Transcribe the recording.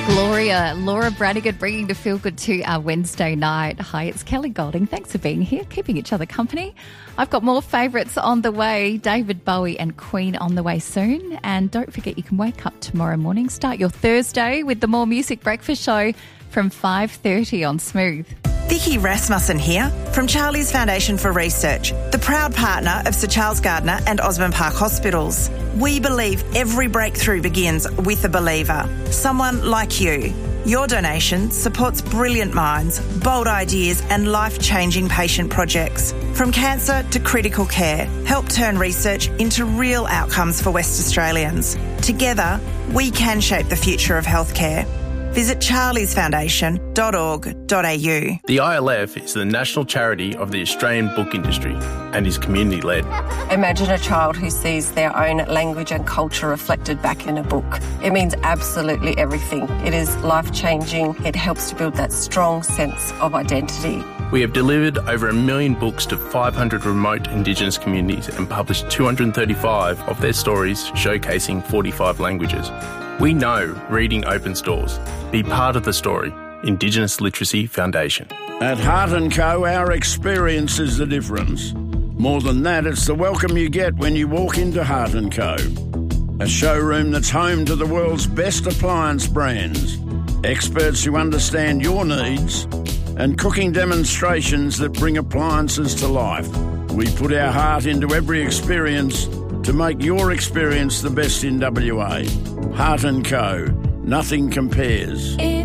Gloria, Laura Branigan bringing the feel good to our Wednesday night. Hi, it's Kelly Golding. Thanks for being here, keeping each other company. I've got more favourites on the way. David Bowie and Queen on the way soon. And don't forget, you can wake up tomorrow morning, start your Thursday with the More Music Breakfast Show from 5:30 on Smooth. Vicky Rasmussen here from Charlie's Foundation for Research, the proud partner of Sir Charles Gardner and Osborne Park Hospitals. We believe every breakthrough begins with a believer, someone like you. Your donation supports brilliant minds, bold ideas and life-changing patient projects. From cancer to critical care, help turn research into real outcomes for West Australians. Together, we can shape the future of healthcare. Visit charliesfoundation.org.au. The ILF is the national charity of the Australian book industry and is community-led. Imagine a child who sees their own language and culture reflected back in a book. It means absolutely everything. It is life-changing. It helps to build that strong sense of identity. We have delivered over 1 million books to 500 remote Indigenous communities and published 235 of their stories showcasing 45 languages. We know reading opens doors. Be part of the story. Indigenous Literacy Foundation. At Heart & Co, our experience is the difference. More than that, it's the welcome you get when you walk into Heart & Co. A showroom that's home to the world's best appliance brands, experts who understand your needs, and cooking demonstrations that bring appliances to life. We put our heart into every experience to make your experience the best in WA. Heart & Co. Nothing compares.